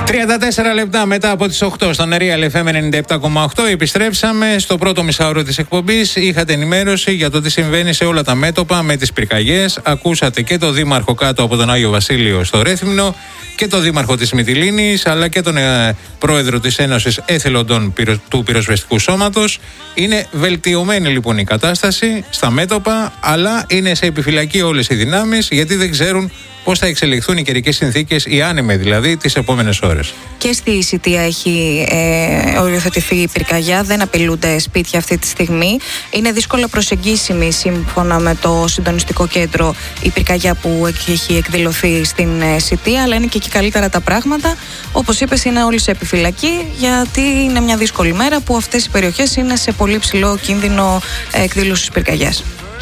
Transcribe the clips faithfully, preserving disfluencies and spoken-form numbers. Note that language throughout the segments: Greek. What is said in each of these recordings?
τριάντα τέσσερα λεπτά μετά από τις οκτώ στον Real εφ εμ ενενήντα επτά κόμμα οκτώ επιστρέψαμε στο πρώτο μισάωρο της εκπομπής. Είχατε ενημέρωση για το τι συμβαίνει σε όλα τα μέτωπα με τις πυρκαγιές. Ακούσατε και το δήμαρχο κάτω από τον Άγιο Βασίλειο στο Ρέθυμνο και το δήμαρχο της Μυτιλήνης, αλλά και τον ε, πρόεδρο της Ένωσης Εθελοντών του Πυροσβεστικού Σώματος. Είναι βελτιωμένη λοιπόν η κατάσταση στα μέτωπα, αλλά είναι σε επιφυλακή όλες οι δυνάμεις, γιατί δεν ξέρουν πώς θα εξελιχθούν οι καιρικές συνθήκες, οι άνεμοι δηλαδή, τις επόμενες ώρες. Και στη Σιτία έχει ε, οριοθετηθεί η πυρκαγιά, δεν απειλούνται σπίτια αυτή τη στιγμή. Είναι δύσκολα προσεγγίσιμη, σύμφωνα με το συντονιστικό κέντρο, η πυρκαγιά που έχει εκδηλωθεί στην ε, Σιτία, αλλά είναι και εκεί καλύτερα τα πράγματα. Όπως είπες, είναι όλοι σε επιφυλακή, γιατί είναι μια δύσκολη μέρα που αυτές οι περιοχές είναι σε πολύ ψηλό κίνδυνο ε, εκδήλωσης πυρκαγιάς.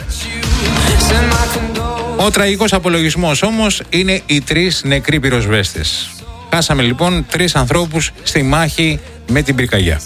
Ο τραγικός απολογισμός όμως είναι οι τρεις νεκροί πυροσβέστες. Χάσαμε λοιπόν τρεις ανθρώπους στη μάχη με την πυρκαγιά.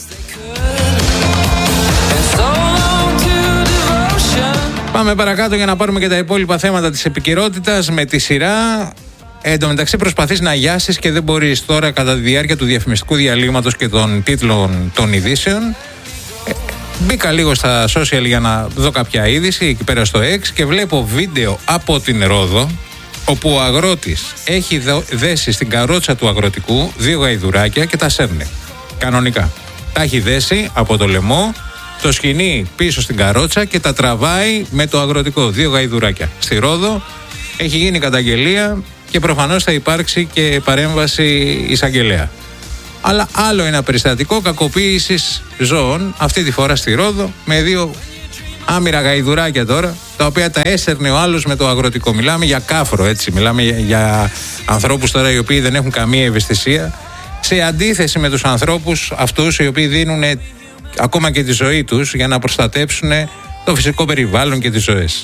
Πάμε παρακάτω για να πάρουμε και τα υπόλοιπα θέματα της επικαιρότητας με τη σειρά. Εν τω μεταξύ προσπαθείς να γιάσεις και δεν μπορείς τώρα κατά τη διάρκεια του διαφημιστικού διαλύματος και των τίτλων των ειδήσεων. Μπήκα λίγο στα social για να δω κάποια είδηση εκεί πέρα στο X και βλέπω βίντεο από την Ρόδο, όπου ο αγρότης έχει δέσει στην καρότσα του αγροτικού δύο γαϊδουράκια και τα σέρνει κανονικά. Τα έχει δέσει από το λαιμό, το σκηνή πίσω στην καρότσα και τα τραβάει με το αγροτικό. Δύο γαϊδουράκια στη Ρόδο. Έχει γίνει καταγγελία και προφανώς θα υπάρξει και παρέμβαση εισαγγελέα. Αλλά άλλο ένα περιστατικό κακοποίησης ζώων, αυτή τη φορά στη Ρόδο, με δύο άμυρα γαϊδουράκια τώρα, τα οποία τα έσερνε ο άλλος με το αγροτικό. Μιλάμε για κάφρο, έτσι. Μιλάμε για, για ανθρώπους τώρα οι οποίοι δεν έχουν καμία ευαισθησία, σε αντίθεση με τους ανθρώπους αυτούς οι οποίοι δίνουν ακόμα και τη ζωή τους για να προστατέψουν το φυσικό περιβάλλον και τις ζωές.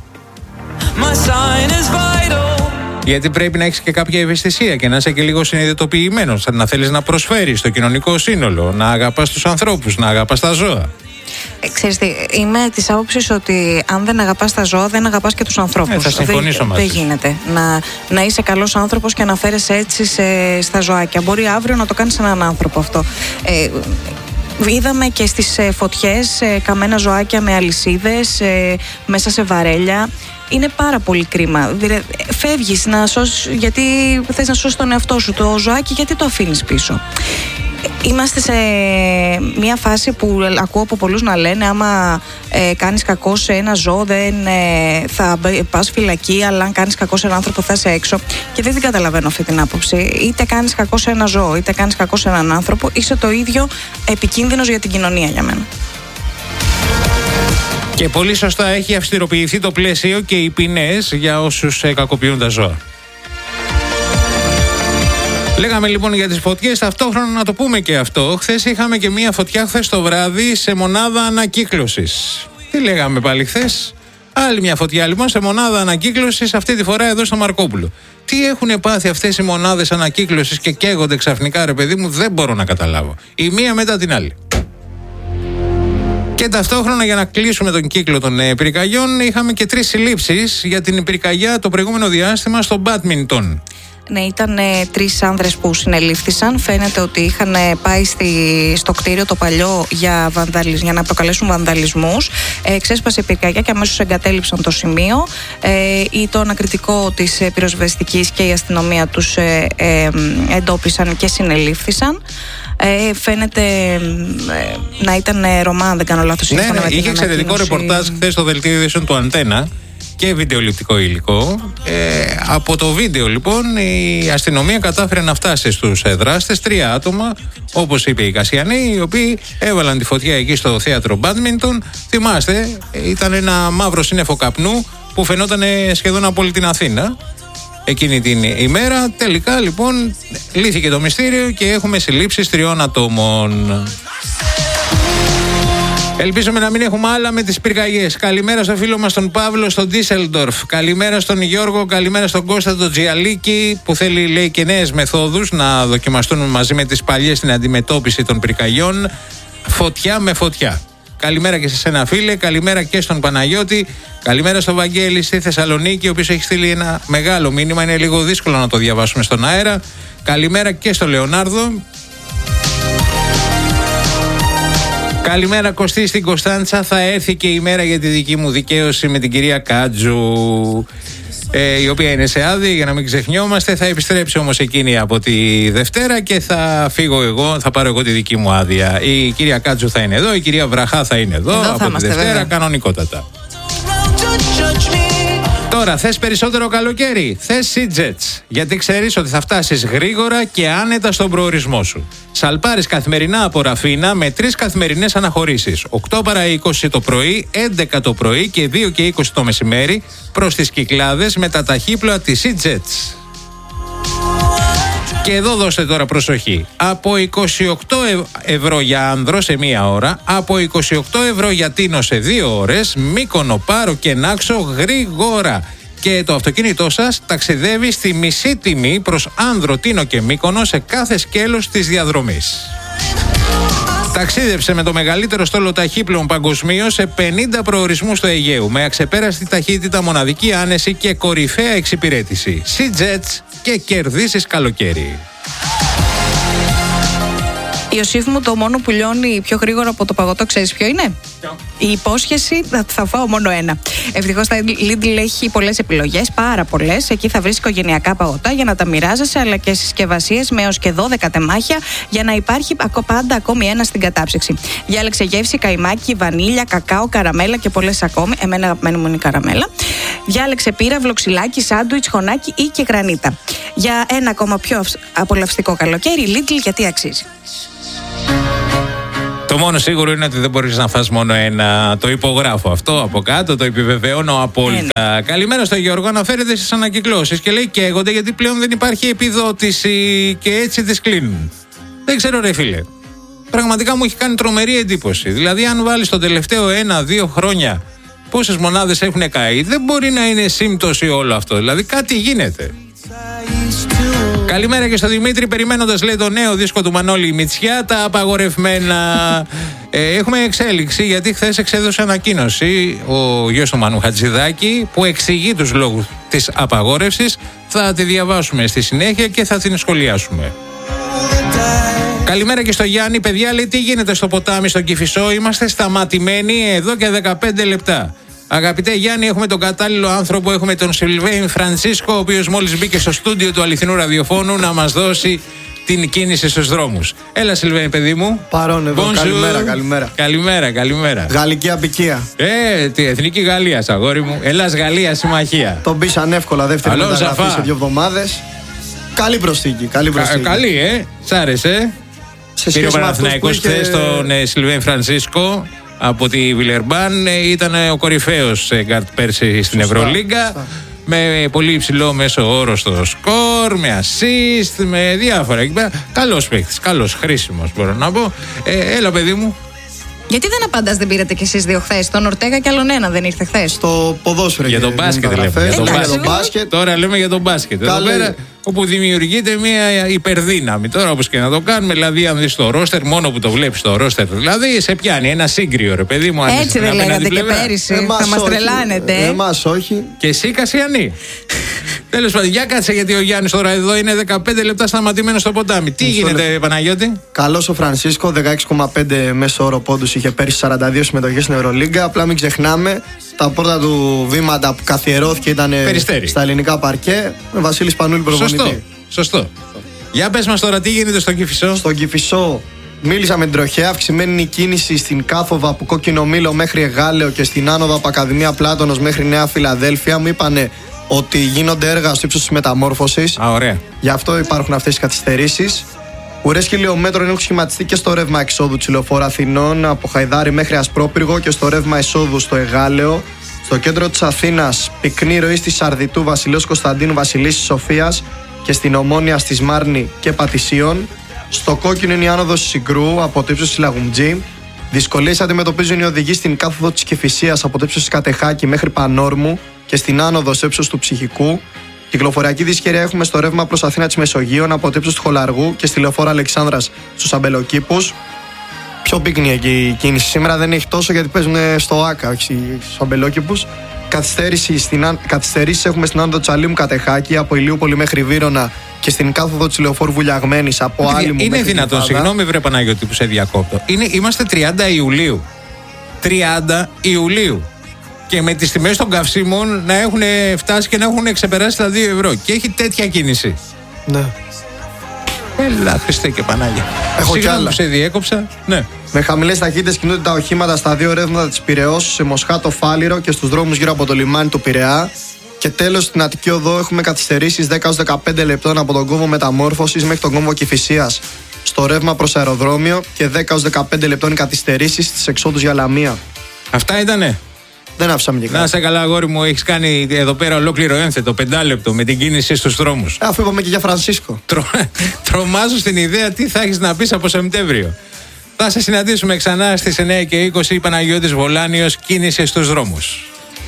Γιατί πρέπει να έχεις και κάποια ευαισθησία και να είσαι και λίγο συνειδητοποιημένος, να θέλεις να προσφέρεις στο κοινωνικό σύνολο, να αγαπάς τους ανθρώπους, να αγαπάς τα ζώα. Ε, ξέρεις τι, είμαι της άποψης ότι αν δεν αγαπάς τα ζώα, δεν αγαπάς και τους ανθρώπους. Ε, θα συμφωνήσω δεν, μαζί. Δεν γίνεται να, να είσαι καλός άνθρωπος και να φέρεσαι έτσι σε, στα ζωάκια. Μπορεί αύριο να το κάνεις έναν άνθρωπο αυτό. Ε, Είδαμε και στις ε, φωτιές ε, καμένα ζωάκια με αλυσίδες ε, μέσα σε βαρέλια. Είναι πάρα πολύ κρίμα. Δηλαδή, φεύγεις να σώσεις, γιατί θες να σώσεις τον εαυτό σου. Το ζωάκι, γιατί το αφήνεις πίσω. Είμαστε σε μια φάση που ακούω από πολλούς να λένε, άμα ε, κάνεις κακό σε ένα ζώο δεν ε, θα πας φυλακή, αλλά αν κάνεις κακό σε έναν άνθρωπο θα είσαι έξω. Και δεν την καταλαβαίνω αυτή την άποψη. Είτε κάνεις κακό σε ένα ζώο, είτε κάνεις κακό σε έναν άνθρωπο, είσαι το ίδιο επικίνδυνος για την κοινωνία για μένα. Και πολύ σωστά έχει αυστηροποιηθεί το πλαίσιο και οι ποινές για όσους ε, κακοποιούν τα ζώα. Λέγαμε λοιπόν για τις φωτιές, ταυτόχρονα να το πούμε και αυτό. Χθες είχαμε και μία φωτιά χθες το βράδυ σε μονάδα ανακύκλωσης. Τι λέγαμε πάλι χθες? Άλλη μια φωτιά λοιπόν σε μονάδα ανακύκλωσης, αυτή τη φορά εδώ στο Μαρκόπουλο. Τι έχουν πάθει αυτές οι μονάδες ανακύκλωσης και καίγονται ξαφνικά, ρε παιδί μου, δεν μπορώ να καταλάβω. Η μία μετά την άλλη. Και ταυτόχρονα, για να κλείσουμε τον κύκλο των ε, πυρκαγιών, είχαμε και τρεις συλλήψεις για την πυρκαγιά το προηγούμενο διάστημα στο μπάντμιντον. Ναι, ήταν ε, τρεις άνδρες που συνελήφθησαν. Φαίνεται ότι είχαν ε, πάει στη, στο κτίριο το παλιό για, βανδαλισ, για να προκαλέσουν βανδαλισμούς. Ε, ξέσπασε πυρκαγιά και αμέσως εγκατέλειψαν το σημείο. Ε, ή το ανακριτικό της ε, πυροσβεστικής και η αστυνομία τους ε, ε, εντόπισαν και συνελήφθησαν. Ε, φαίνεται ε, να ήταν ε, Ρωμά, αν δεν κάνω λάθος. Ναι, ναι, είχε εξαιρετικό ρεπορτάζ χθες στο δελτίο ειδήσεων του Αντένα και βιντεοληπτικό υλικό. Ε, από το βίντεο λοιπόν η αστυνομία κατάφερε να φτάσει στους δράστες, τρία άτομα, όπως είπε η Κασιανή, οι οποίοι έβαλαν τη φωτιά εκεί στο θέατρο μπάντμιντον. Θυμάστε, ήταν ένα μαύρο σύννεφο καπνού που φαινόταν σχεδόν από όλη την Αθήνα εκείνη την ημέρα. Τελικά λοιπόν λύθηκε το μυστήριο και έχουμε συλλήψεις τριών ατόμων. Ελπίζουμε να μην έχουμε άλλα με τις πυρκαγιές. Καλημέρα στο φίλο μας τον Παύλο στο Ντίσελντορφ. Καλημέρα στον Γιώργο, καλημέρα στον Κώστα τον Τζιαλίκη, που θέλει, λέει, και νέες μεθόδους να δοκιμαστούν μαζί με τις παλιές στην αντιμετώπιση των πυρκαγιών. Φωτιά με φωτιά. Καλημέρα και σε σένα, φίλε. Καλημέρα και στον Παναγιώτη. Καλημέρα στο Βαγγέλη στη Θεσσαλονίκη, ο οποίος έχει στείλει ένα μεγάλο μήνυμα. Είναι λίγο δύσκολο να το διαβάσουμε στον αέρα. Καλημέρα και στο Λεωνάρδο. Καλημέρα Κωστή στην Κωνσταντσα. Θα έρθει και η μέρα για τη δική μου δικαίωση με την κυρία Κάτζου, ε, η οποία είναι σε άδεια, για να μην ξεχνιόμαστε. Θα επιστρέψει όμως εκείνη από τη Δευτέρα και θα φύγω εγώ, θα πάρω εγώ τη δική μου άδεια. Η κυρία Κάτζου θα είναι εδώ, η κυρία Βραχά θα είναι εδώ, εδώ από τη Δευτέρα, βέβαια, κανονικότατα. Τώρα, θες περισσότερο καλοκαίρι? Θες SeaJets, γιατί ξέρεις ότι θα φτάσεις γρήγορα και άνετα στον προορισμό σου. Σαλπάρεις καθημερινά από Ραφίνα με τρεις καθημερινές αναχωρήσεις. οκτώ παρά είκοσι το πρωί, έντεκα το πρωί και δύο και είκοσι το μεσημέρι προς τις Κυκλάδες με τα ταχύπλοα της SeaJets. Και εδώ δώστε τώρα προσοχή. Από είκοσι οκτώ ευρώ για άνδρο σε μία ώρα, από είκοσι οκτώ ευρώ για Τίνο σε δύο ώρες, Μύκονο, Πάρο και Νάξο γρήγορα. Και το αυτοκίνητό σας ταξιδεύει στη μισή τιμή προς Άνδρο, Τίνο και Μύκονο σε κάθε σκέλος της διαδρομής. Ταξίδεψε με το μεγαλύτερο στόλο ταχύπλων παγκοσμίως σε πενήντα προορισμούς του Αιγαίου με αξεπέραστη ταχύτητα, μοναδική άνεση και κορυφαία εξυπηρέτηση. SeaJets και κερδίσεις καλοκαίρι. Ιωσήφ μου, το μόνο που λιώνει πιο γρήγορα από το παγωτό, ξέρεις ποιο είναι? Yeah. Η υπόσχεση θα, θα φάω μόνο ένα. Ευτυχώς τα Lidl έχει πολλές επιλογές, πάρα πολλές. Εκεί θα βρεις οικογενειακά παγωτά για να τα μοιράζεσαι, αλλά και συσκευασίες με έως και δώδεκα τεμάχια για να υπάρχει πάντα ακόμη ένα στην κατάψυξη. Διάλεξε γεύση καϊμάκι, βανίλια, κακάο, καραμέλα και πολλές ακόμη. Εμένα αγαπημένη μου είναι η καραμέλα. Διάλεξε πύραυλο, ξυλάκι, σάντουιτς, χωνάκι ή και γρανίτα. Για ένα ακόμα πιο απολαυστικό καλοκαίρι, Lidl, γιατί αξίζει. Το μόνο σίγουρο είναι ότι δεν μπορείς να φας μόνο ένα. Το υπογράφω αυτό από κάτω, το επιβεβαιώνω απόλυτα. Ένα. Καλημέρα στον Γιώργο, αναφέρεται στις ανακυκλώσεις και λέει καίγονται γιατί πλέον δεν υπάρχει επιδότηση και έτσι τις κλείνουν. Δεν ξέρω ρε φίλε. Πραγματικά μου έχει κάνει τρομερή εντύπωση. Δηλαδή αν βάλεις το τελευταίο ένα-δύο χρόνια πόσες μονάδες έχουν καεί, δεν μπορεί να είναι σύμπτωση όλο αυτό. Δηλαδή κάτι γίνεται. Καλημέρα και στο Δημήτρη, περιμένοντας λέει το νέο δίσκο του Μανώλη Μητσιά, τα απαγορευμένα. ε, έχουμε εξέλιξη γιατί χθες εξέδωσε ανακοίνωση ο γιος του Μανού Χατζηδάκη που εξηγεί τους λόγους της απαγόρευσης. Θα τη διαβάσουμε στη συνέχεια και θα την σχολιάσουμε. Καλημέρα και στο Γιάννη, παιδιά, λέει τι γίνεται στο ποτάμι στον Κηφισό, είμαστε σταματημένοι εδώ και δεκαπέντε λεπτά. Αγαπητέ Γιάννη, έχουμε τον κατάλληλο άνθρωπο, έχουμε τον Σιλβέιν Φρανσίσκο, ο οποίος μόλις μπήκε στο στούντιο του αληθινού ραδιοφώνου να μας δώσει την κίνηση στους δρόμους. Έλα Σιλβέιν, παιδί μου. Παρόν εδώ, Bonjour. καλημέρα, καλημέρα. Καλημέρα, καλημέρα. Γαλλική απικία. Ε, τη εθνική Γαλλία, αγόρι μου. Ελλάς Γαλλία, συμμαχία. Τον πείσαν εύκολα, δεύτερη μεταγραφή σε δύο εβδομάδες. Καλή προσθήκη, καλή προσθήκη. Κα, καλή, ε, σ' άρεσε. Πήρε ο Παναθηναϊκός χθες είχε... τον ε, Σιλβέιν Φρανσίσκο από τη Βιλερμπάν, ήταν ο κορυφαίος γκάρτ πέρσι στην Ευρωλίγκα. Με πολύ υψηλό μέσο όρο στο σκορ, με assist, με διάφορα. Καλός παίκτης, καλός, χρήσιμος μπορώ να πω. Ε, έλα παιδί μου. Γιατί δεν απαντάς, δεν πήρατε κι εσείς δύο χθες? Τον Ορτέγα κι άλλον ένα δεν ήρθε χθες. Στο ποδόσφαιρο. Για τον μπάσκετ λέμε. Για τον μπάσκετ. μπάσκετ. Τώρα λέμε για τον μπάσκετ. Εδώ πέρα όπου δημιουργείται μια υπερδύναμη. Τώρα όπως και να το κάνουμε, δηλαδή αν δεις το ρόστερ, μόνο που το βλέπεις το ρόστερ, δηλαδή σε πιάνει ένα σύγκριο ρε παιδί μου. Έτσι δεν λέγατε και πέρυσι. Εμάς θα μας τρελάνετε. Εμάς όχι. Και εσύ Κασιανή. Τέλος πάντων, για κάτσε γιατί ο Γιάννης τώρα εδώ είναι δεκαπέντε λεπτά σταματημένος στο ποτάμι. Τι γίνεται, Παναγιώτη? Καλός ο Φρανσίσκο, δεκαέξι κόμμα πέντε μέσο όρο πόντους είχε πέρυσι, σαράντα δύο συμμετοχές στην Ευρωλίγκα. Απλά μην ξεχνάμε τα πρώτα του βήματα που καθιερώθηκε ήταν Περιστέρι. Στα ελληνικά παρκέ με Βασίλη Σπανούλη προπονητή. Σωστό. Σωστό. Για πες μας τώρα τι γίνεται στον Κηφισό. Στον Κηφισό μίλησα με την τροχέα. Αυξημένη η κίνηση στην κάθοδο από Κόκκινο Μήλο μέχρι Εγάλεο και στην άνοδο από Ακαδημία Πλάτωνος μέχρι Νέα Φιλαδέλφια. Μου είπανε ότι γίνονται έργα στο ύψος της μεταμόρφωσης. Α, ωραία. Γι' αυτό υπάρχουν αυτές οι καθυστερήσεις. Ουρές χιλιόμετρων έχουν σχηματιστεί και στο ρεύμα εξόδου της Λεωφόρου Αθηνών από Χαϊδάρι μέχρι Ασπρόπυργο και στο ρεύμα εισόδου στο Εγάλεο. Στο κέντρο της Αθήνας, πυκνή ροή στη Σαρδιτού, Βασιλέως Κωνσταντίνου, Βασιλίσσης Σοφίας και στην Ομόνια, στη Σμάρνη και Πατησίων. Στο κόκκινο είναι η άνοδος Συγκρού από το ύψος της Λαγουμτζή. Δυσκολίες αντιμετωπίζουν οι οδηγοί στην κάθοδο της Κηφισίας από το ύψος της Κατεχάκη μέχρι Πανόρμου και στην άνοδο στο ύψος του Ψυχικού. Κυκλοφοριακή δυσχερία έχουμε στο ρεύμα προς Αθήνα της Μεσογείων από το ύψος του Χολαργού και στη Λεωφόρο Αλεξάνδρας στους Αμπελοκήπους. πιο πύκνη εκεί η κίνηση. Σήμερα δεν έχει τόσο γιατί παίζουν στο ΆΚΑ, όχι στους αμπελόκηπους. Καθυστερήσεις έχουμε στην άνοδο Τσαλίμου Κατεχάκη, από Ηλιούπολη μέχρι Βύρωνα και στην κάθοδο της Λεωφόρου Βουλιαγμένης από Άλυμο. Είναι δυνατόν, συγγνώμη βρε Παναγιώτη που σε διακόπτω. Είναι, είμαστε τριάντα Ιουλίου. τριάντα Ιουλίου. Και με τις τιμές των καυσίμων να έχουν φτάσει και να έχουν ξεπεράσει τα δύο ευρώ. Και έχει τέτοια κίνηση. Ναι. Έλα, Χριστέ και Πανάγια. Έχω κι άλλα. Σε διέκοψα. Ναι. Με χαμηλές ταχύτητες κινούνται τα οχήματα στα δύο ρεύματα της Πειραιώς, σε Μοσχάτο Φάληρο και στους δρόμους γύρω από το λιμάνι του Πειραιά. Και τέλος, στην Αττική Οδό έχουμε καθυστερήσεις δέκα έως δεκαπέντε λεπτών από τον κόμβο Μεταμόρφωσης μέχρι τον κόμβο Κηφισίας στο ρεύμα προς αεροδρόμιο και δέκα έως δεκαπέντε λεπτών οι καθυστερήσεις στις εξόδους για Λαμία. Αυτά ήτανε. Δεν άφησαμε και κάτι. Να είσαι καλά, αγόρι μου, έχεις κάνει εδώ πέρα ολόκληρο ένθετο πεντάλεπτο με την κίνηση στους δρόμους. Ε, αφού είπαμε και για Φρανσίσκο. Τρο... Τρομάζω στην ιδέα τι θα έχεις να πεις από Σεπτέμβριο. Θα σε συναντήσουμε ξανά στις εννιά και είκοσι. Παναγιώτης Βολάνιος, κίνηση στους δρόμους.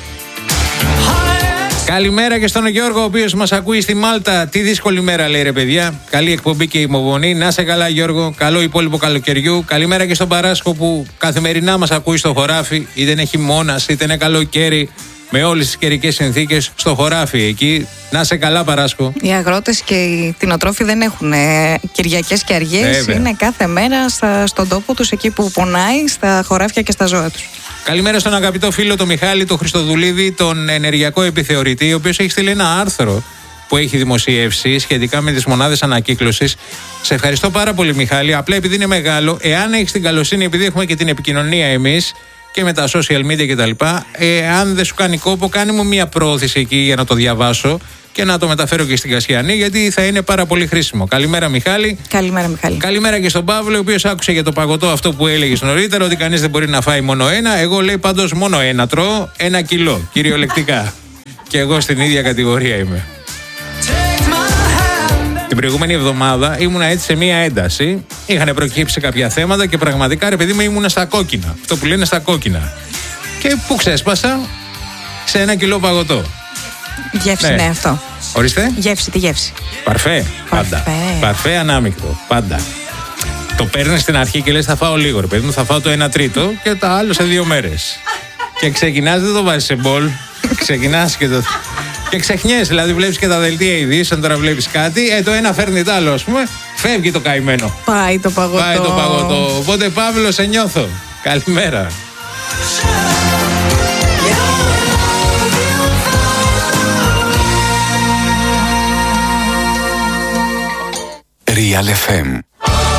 Καλημέρα και στον Γιώργο, ο οποίος μας ακούει στη Μάλτα. Τι δύσκολη μέρα, λέει ρε παιδιά. Καλή εκπομπή και υπομονή. Να σε καλά, Γιώργο. Καλό υπόλοιπο καλοκαιριού. Καλημέρα και στον Παράσκο που καθημερινά μας ακούει στο χωράφι. Είτε είναι χειμώνας, είτε είναι καλοκαίρι. Με όλες τις καιρικές συνθήκες στο χωράφι εκεί. Να σε καλά, Παράσκο. Οι αγρότες και οι κτηνοτρόφοι δεν έχουν ε, Κυριακές και Αργίες. Βέβαια. Είναι κάθε μέρα στα, στον τόπο τους, εκεί που πονάει, στα χωράφια και στα ζώα τους. Καλημέρα στον αγαπητό φίλο τον Μιχάλη, τον Χριστοδουλίδη, τον ενεργειακό επιθεωρητή, ο οποίος έχει στείλει ένα άρθρο που έχει δημοσιεύσει σχετικά με τις μονάδες ανακύκλωσης. Σε ευχαριστώ πάρα πολύ, Μιχάλη. Απλά επειδή είναι μεγάλο, εάν έχεις την καλοσύνη, επειδή έχουμε και την επικοινωνία εμείς και με τα social media κτλ., εάν δεν σου κάνει κόπο, κάνε μου μια πρόθεση εκεί για να το διαβάσω και να το μεταφέρω και στην Κασιανή, γιατί θα είναι πάρα πολύ χρήσιμο. Καλημέρα, Μιχάλη. Καλημέρα, Μιχάλη. Καλημέρα και στον Παύλο, ο οποίος άκουσε για το παγωτό αυτό που έλεγες νωρίτερα, ότι κανείς δεν μπορεί να φάει μόνο ένα. Εγώ, λέει, πάντως μόνο ένα τρώω, ένα κιλό, κυριολεκτικά. Και εγώ στην ίδια κατηγορία είμαι. Την προηγούμενη εβδομάδα ήμουνα έτσι σε μία ένταση. Είχαν προκύψει κάποια θέματα και πραγματικά, ρε παιδί μου, ήμουνα στα κόκκινα. Αυτό που λένε στα κόκκινα. Και πού ξέσπασα? Σε ένα κιλό παγωτό. Γεύση, ναι, ναι αυτό. Ορίστε. Γεύση, τη γεύση. Παρφέ, πάντα. Παρφέ, Παρφέ ανάμεικτο, πάντα. Το παίρνεις στην αρχή και λες θα φάω λίγο, ρε παιδί μου, θα φάω το ένα τρίτο και τα άλλο σε δύο μέρες. Και ξεκινάς, δεν το βάζεις σε μπολ. Ξεκινάς και το. Και ξεχνιέσαι, δηλαδή βλέπεις και τα δελτία ειδήσεων, τώρα βλέπεις κάτι, ε, το ένα φέρνει το άλλο, ας πούμε, φεύγει το καημένο. Πάει το παγωτό. Πάει το παγωτό. Οπότε, Παύλο, σε νιώθω. Καλημέρα. Real εφ εμ